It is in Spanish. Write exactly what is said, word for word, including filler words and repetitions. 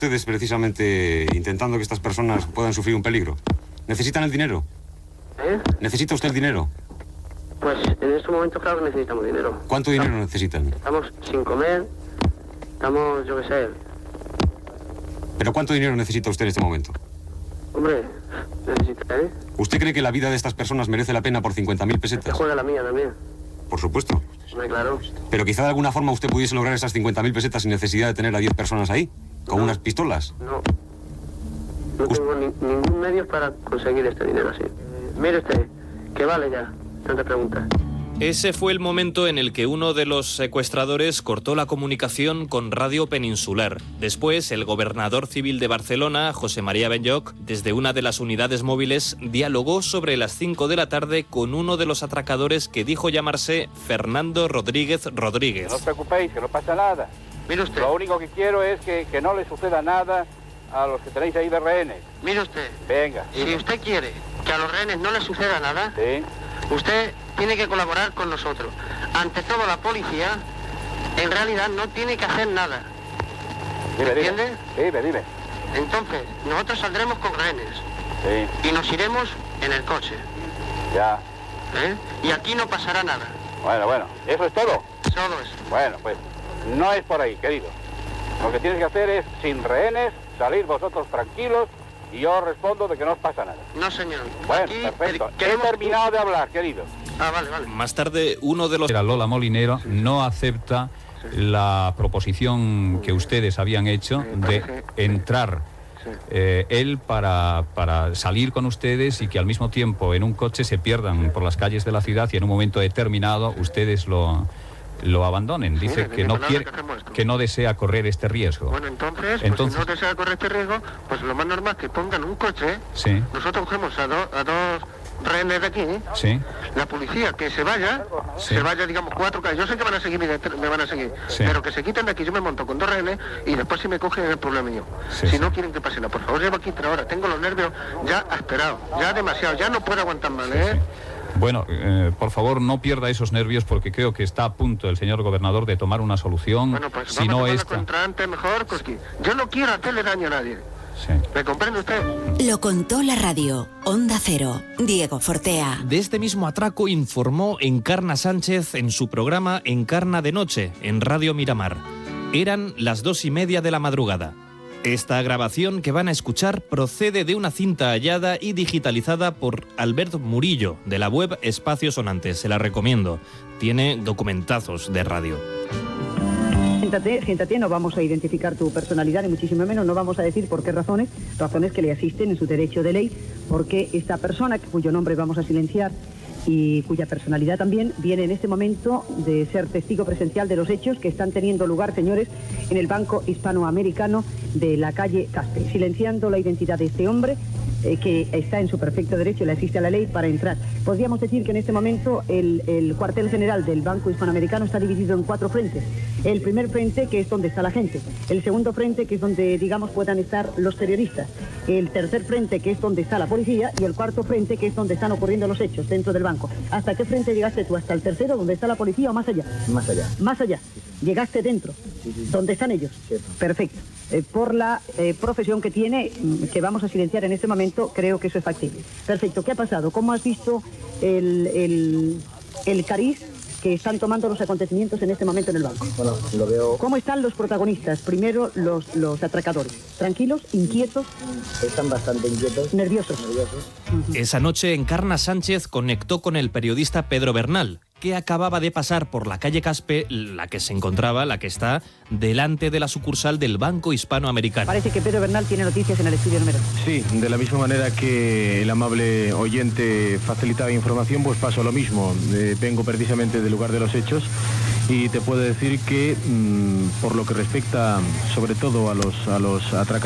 Ustedes precisamente intentando que estas personas puedan sufrir un peligro. ¿Necesitan el dinero? ¿Eh? ¿Necesita usted el dinero? Pues en este momento claro que necesitamos dinero. ¿Cuánto dinero necesitan? Estamos sin comer, estamos, yo qué sé. ¿Pero cuánto dinero necesita usted en este momento? Hombre, necesita, ¿eh? ¿Usted cree que la vida de estas personas merece la pena por cincuenta mil Se pesetas? juega la mía también. Por supuesto. Hombre, claro. Pero quizá de alguna forma usted pudiese lograr esas cincuenta mil pesetas sin necesidad de tener a diez personas ahí, con No. unas pistolas. No. No tengo ni, ningún medio para conseguir este dinero así. Mire usted, que vale ya, no te preguntas. Ese fue el momento en el que uno de los secuestradores cortó la comunicación con Radio Peninsular. Después, el gobernador civil de Barcelona, José María Benlloch, desde una de las unidades móviles, dialogó sobre las cinco de la tarde con uno de los atracadores que dijo llamarse Fernando Rodríguez Rodríguez. No os preocupéis, que no pasa nada. Mire usted. Lo único que quiero es que, que no le suceda nada a los que tenéis ahí de rehenes. Mire usted. Venga. Si usted quiere que a los rehenes no les suceda nada, Sí. usted tiene que colaborar con nosotros. Ante todo, la policía, en realidad, no tiene que hacer nada. Dime, dime. ¿Entiende? Dime, dime. Entonces, nosotros saldremos con rehenes Sí, y nos iremos en el coche. ya. ¿Eh? Y aquí no pasará nada. Bueno, bueno. ¿Eso es todo? Solo eso. Bueno, pues no es por ahí, querido. Lo que tienes que hacer es, sin rehenes, salir vosotros tranquilos y yo respondo de que no os pasa nada. No, señor. Bueno, Aquí perfecto. quer- queremos- He terminado de hablar, querido. Ah, vale, vale. Más tarde, uno de los... Era Lola Molinero, no acepta la proposición que ustedes habían hecho de entrar eh, él para, para salir con ustedes y que al mismo tiempo en un coche se pierdan por las calles de la ciudad y en un momento determinado ustedes lo, lo abandonen. Dice de que mi no palabra quiere, que hacemos esto. que no desea correr este riesgo. Bueno, entonces, pues, Entonces- si no desea correr este riesgo, pues lo más normal es que pongan un coche. Sí, Nosotros cogemos a, do- a dos rehenes de aquí. sí, La policía que se vaya, Sí. se vaya, digamos, cuatro calles. Yo sé que van a seguir, me, me van a seguir, Sí. pero que se quiten de aquí. Yo me monto con dos rehenes y después si me cogen es el problema mío. Sí, si sí. no quieren que pase nada, por favor, llevo aquí tres horas. Tengo los nervios ya asperados, ya demasiado, ya no puedo aguantar más, ¿eh? sí. Bueno, eh, por favor no pierda esos nervios porque creo que está a punto el señor gobernador de tomar una solución. Bueno, pues si vamos a no tomarla esta, contra antes mejor, porque yo no quiero hacerle daño a nadie. sí. ¿Me comprende usted? Lo contó la radio. Onda Cero. Diego Fortea. De este mismo atraco informó Encarna Sánchez en su programa Encarna de Noche, en Radio Miramar. Eran las dos y media de la madrugada. Esta grabación que van a escuchar procede de una cinta hallada y digitalizada por Albert Murillo, de la web Espacio Sonante. Se la recomiendo. Tiene documentazos de radio. Siéntate, siéntate, no vamos a identificar tu personalidad, ni muchísimo menos, no vamos a decir por qué razones, razones que le asisten en su derecho de ley, porque esta persona, cuyo nombre vamos a silenciar y cuya personalidad también, viene en este momento de ser testigo presencial de los hechos que están teniendo lugar, señores, en el Banco Hispanoamericano de la calle Caspe, silenciando la identidad de este hombre, eh, que está en su perfecto derecho y le asiste a la ley para entrar. Podríamos decir que en este momento el, el cuartel general del Banco Hispanoamericano está dividido en cuatro frentes. El primer frente, que es donde está la gente. El segundo frente, que es donde, digamos, puedan estar los periodistas. El tercer frente, que es donde está la policía. Y el cuarto frente, que es donde están ocurriendo los hechos, dentro del banco. ¿Hasta qué frente llegaste tú? ¿Hasta el tercero, donde está la policía, o más allá? Más allá. Más allá. Llegaste dentro. ¿Dónde están ellos? Perfecto. Eh, por la eh, profesión que tiene, mm, que vamos a silenciar en este momento, creo que eso es factible. Perfecto. ¿Qué ha pasado? ¿Cómo has visto el, el, el cariz que están tomando los acontecimientos en este momento en el banco? Bueno, lo veo. ¿Cómo están los protagonistas? Primero, los, los atracadores. ¿Tranquilos? ¿Inquietos? Están bastante inquietos. ¿Nerviosos? Nerviosos. Esa noche, Encarna Sánchez conectó con el periodista Pedro Bernal, que acababa de pasar por la calle Caspe, la que se encontraba, la que está delante de la sucursal del Banco Hispanoamericano. Parece que Pedro Bernal tiene noticias en el estudio número. Sí, de la misma manera que el amable oyente facilitaba información, pues paso lo mismo. Eh, vengo precisamente del lugar de los hechos y te puedo decir que, mmm, por lo que respecta sobre todo a los, a los atracadores,